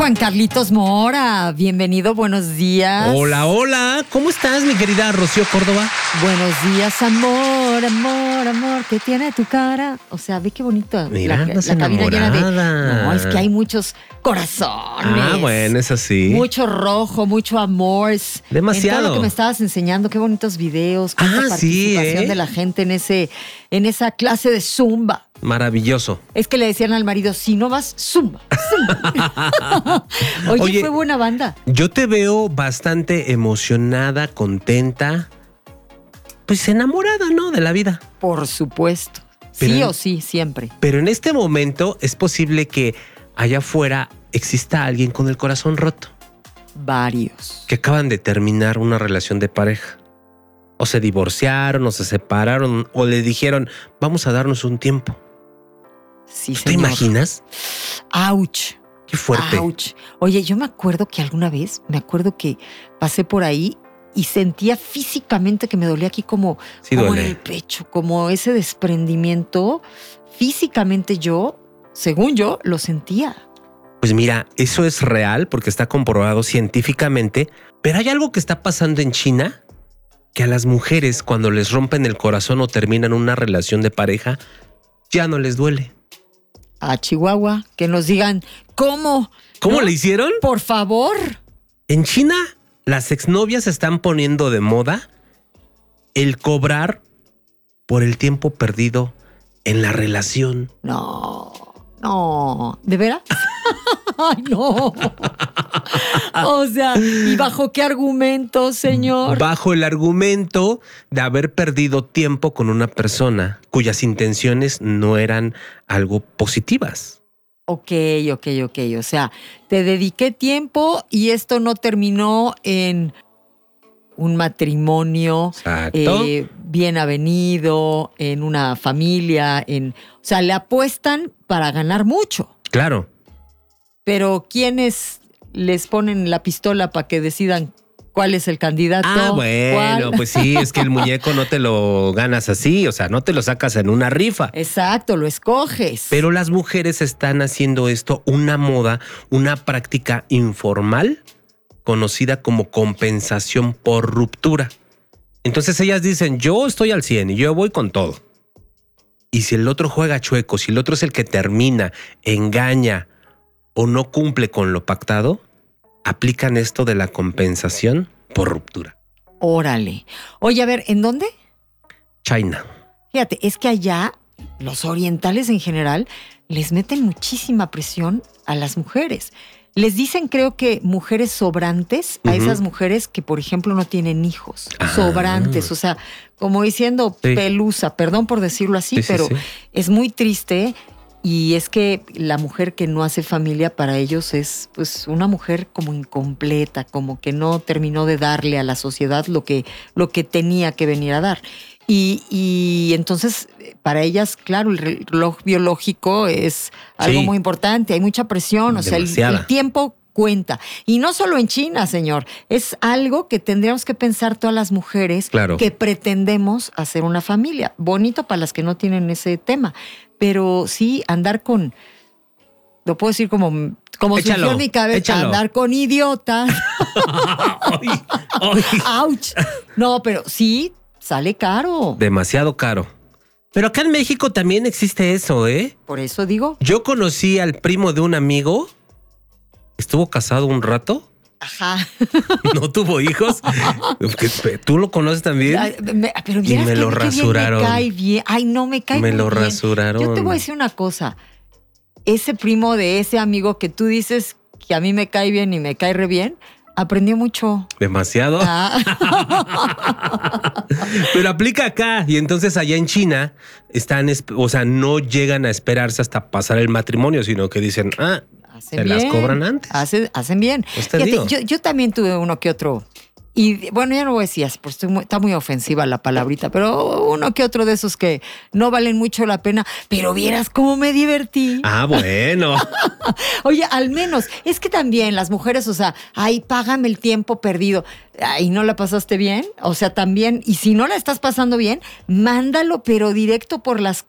Juan Carlitos Mora, bienvenido, buenos días. Hola, hola, ¿cómo estás, mi querida Rocío Córdoba? Buenos días, amor, amor, amor, ¿qué tiene tu cara? O sea, ve qué bonito. Mira, la cabina llena de... No, es que hay muchos corazones. Ah, bueno, es así. Mucho rojo, mucho amor. Demasiado. En todo lo que me estabas enseñando, qué bonitos videos, cuánta participación de la gente en esa clase de Zumba. Maravilloso. Es que le decían al marido, si no vas, Zumba. Oye, fue buena banda. Yo te veo bastante emocionada, contenta, pues enamorada, ¿no? De la vida. Por supuesto. Sí o sí, siempre. Pero en este momento es posible que allá afuera exista alguien con el corazón roto. Varios. Que acaban de terminar una relación de pareja. O se divorciaron, o se separaron, o le dijeron, vamos a darnos un tiempo. Sí, ¿Te imaginas? ¡Auch! ¡Qué fuerte! ¡Auch! Oye, yo me acuerdo que alguna vez, pasé por ahí y sentía físicamente que me dolía aquí como en el pecho, como ese desprendimiento. Físicamente yo, según yo, lo sentía. Pues mira, eso es real porque está comprobado científicamente, pero hay algo que está pasando en China que a las mujeres cuando les rompen el corazón o terminan una relación de pareja, ya no les duele. A Chihuahua, que nos digan, ¿cómo? ¿Cómo le hicieron? Por favor. En China, las exnovias están poniendo de moda el cobrar por el tiempo perdido en la relación. No, ¿de veras? Ay, no. O sea, ¿y bajo qué argumento, señor? Bajo el argumento de haber perdido tiempo con una persona cuyas intenciones no eran algo positivas. Ok. O sea, te dediqué tiempo y esto no terminó en un matrimonio bien avenido, en una familia, o sea, le apuestan para ganar mucho. Claro. Pero ¿quiénes les ponen la pistola para que decidan cuál es el candidato? Ah, bueno, pues sí, es que el muñeco no te lo ganas así, o sea, no te lo sacas en una rifa. Exacto, lo escoges. Pero las mujeres están haciendo esto una moda, una práctica informal conocida como compensación por ruptura. Entonces ellas dicen, yo estoy al 100 y yo voy con todo. Y si el otro juega chueco, si el otro es el que termina, engaña o no cumple con lo pactado, aplican esto de la compensación por ruptura. Órale. Oye, a ver, ¿en dónde? China. Fíjate, es que allá los orientales en general les meten muchísima presión a las mujeres. Les dicen, creo que mujeres sobrantes, a esas mujeres que, por ejemplo, no tienen hijos. Sobrantes, o sea, como diciendo pelusa, perdón por decirlo así, pero es muy triste. Y es que la mujer que no hace familia para ellos es pues una mujer como incompleta, como que no terminó de darle a la sociedad lo que tenía que venir a dar. Y entonces para ellas, claro, el reloj biológico es algo muy importante, hay mucha presión, o sea, el tiempo cuenta. Y no solo en China, señor, es algo que tendríamos que pensar todas las mujeres que pretendemos hacer una familia. Bonito para las que no tienen ese tema. Pero sí, andar con, lo puedo decir como surgió en mi cabeza, andar con idiotas. ¡Auch! No, pero sí, sale caro. Demasiado caro. Pero acá en México también existe eso, ¿eh? Por eso digo. Yo conocí al primo de un amigo, estuvo casado un rato. Ajá. No tuvo hijos. Tú lo conoces también. Pero y me lo rasuraron. Me cae bien. Ay, no me cae bien. Me lo rasuraron. Yo te voy a decir una cosa. Ese primo de ese amigo que tú dices que a mí me cae bien y me cae re bien, aprendió mucho. Demasiado. Pero aplica acá. Y entonces allá en China no llegan a esperarse hasta pasar el matrimonio, sino que dicen, se las cobran antes. Hacen bien. Fíjate, yo también tuve uno que otro. Y bueno, ya no voy a decir así, porque está muy ofensiva la palabrita, pero uno que otro de esos que no valen mucho la pena, pero vieras cómo me divertí. Ah, bueno. Oye, al menos, es que también las mujeres, o sea, ay, págame el tiempo perdido. Ay, ¿no la pasaste bien? O sea, también, y si no la estás pasando bien, mándalo, pero directo por las